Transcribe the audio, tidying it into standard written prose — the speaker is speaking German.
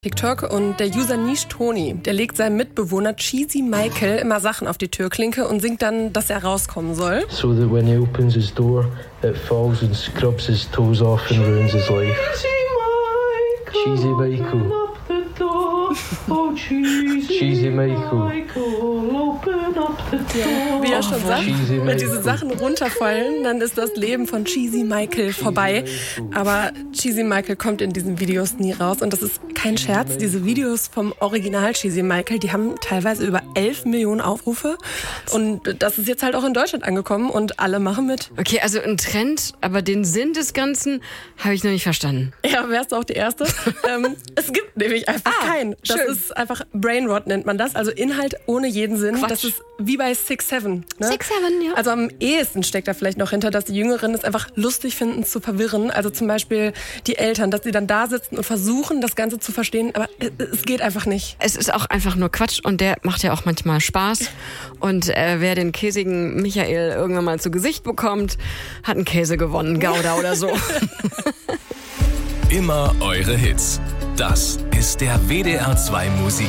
TikTok und der User Niche Toni, der legt seinem Mitbewohner Cheesy Michael immer Sachen auf die Türklinke und singt dann, dass er rauskommen soll. So that when he opens his door, it falls and scrubs his toes off and ruins his life. Cheesy Michael. Oh, Cheesy Michael. Wie er schon sagt, wenn diese Sachen runterfallen, dann ist das Leben von Cheesy Michael vorbei. Aber Cheesy Michael kommt in diesen Videos nie raus. Und das ist kein Scherz. Diese Videos vom Original Cheesy Michael, die haben teilweise über 11 Millionen Aufrufe. Und das ist jetzt halt auch in Deutschland angekommen und alle machen mit. Okay, also ein Trend, aber den Sinn des Ganzen habe ich noch nicht verstanden. Ja, wärst du auch die Erste? Es gibt nämlich einfach keinen. Das ist einfach Brainrot, nennt man das. Also Inhalt ohne jeden Sinn. Quatsch. Das ist wie bei 6'7". Ne? 6'7", ja. Also am ehesten steckt da vielleicht noch hinter, dass die Jüngeren es einfach lustig finden zu verwirren. Also zum Beispiel die Eltern, dass sie dann da sitzen und versuchen, das Ganze zu verstehen. Aber es geht einfach nicht. Es ist auch einfach nur Quatsch und der macht ja auch manchmal Spaß. Und wer den käsigen Michael irgendwann mal zu Gesicht bekommt, hat einen Käse gewonnen, Gouda oder so. Immer eure Hits. Das ist der WDR 2 Musik.